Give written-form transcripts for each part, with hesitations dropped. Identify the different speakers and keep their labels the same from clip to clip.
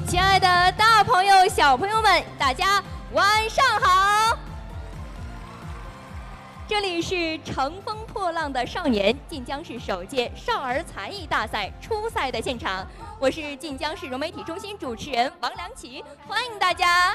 Speaker 1: 亲爱的大朋友、小朋友们，大家晚上好！这里是乘风破浪的少年晋江市首届少儿才艺大赛初赛的现场，我是晋江市融媒体中心主持人王良琪，欢迎大家。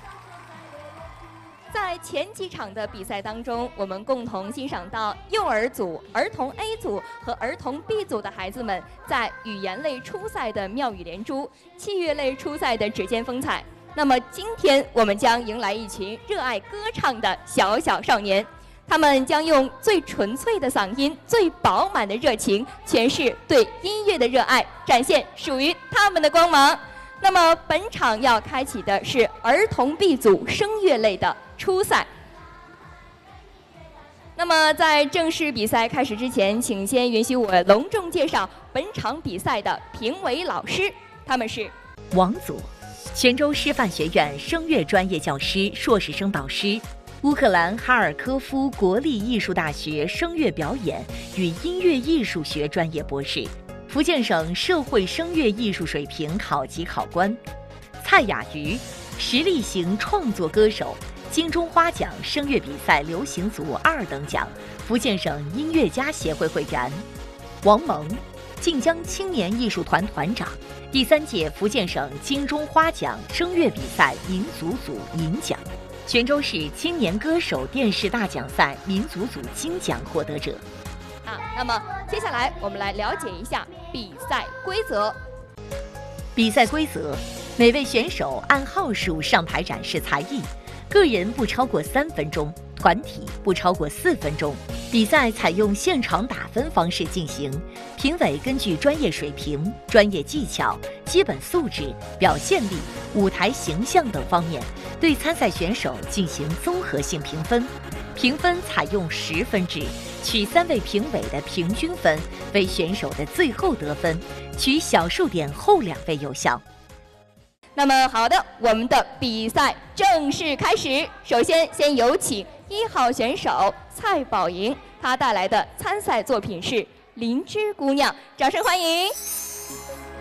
Speaker 1: 在前几场的比赛当中，我们共同欣赏到幼儿组、儿童 A 组和儿童 B 组的孩子们在语言类初赛的妙语连珠，器乐类初赛的指尖风采。那么今天我们将迎来一群热爱歌唱的小小少年，他们将用最纯粹的嗓音、最饱满的热情诠释对音乐的热爱，展现属于他们的光芒。那么本场要开启的是儿童 B 组声乐类的初赛。那么在正式比赛开始之前，请先允许我隆重介绍本场比赛的评委老师，他们是
Speaker 2: 王祖，泉州师范学院声乐专业教师、硕士生导师，乌克兰哈尔科夫国立艺术大学声乐表演与音乐艺术学专业博士，福建省社会声乐艺术水平考级考官。蔡雅瑜，实力型创作歌手，金钟花奖声乐比赛流行组2等奖，福建省音乐家协会会员。王蒙，晋江青年艺术团团长，第3届福建省金钟花奖声乐比赛民族组银奖，泉州市青年歌手电视大奖赛民族组金奖获得者。
Speaker 1: 那么接下来我们来了解一下比赛规则。
Speaker 2: 比赛规则：每位选手按号数上台展示才艺，个人不超过3分钟，团体不超过4分钟。比赛采用现场打分方式进行，评委根据专业水平、专业技巧、基本素质、表现力、舞台形象等方面，对参赛选手进行综合性评分。评分采用10分制，取3位评委的平均分为选手的最后得分，取小数点后2位有效。
Speaker 1: 那么好的，我们的比赛正式开始。首先有请1号选手蔡宝莹，她带来的参赛作品是《灵芝姑娘》，掌声欢迎。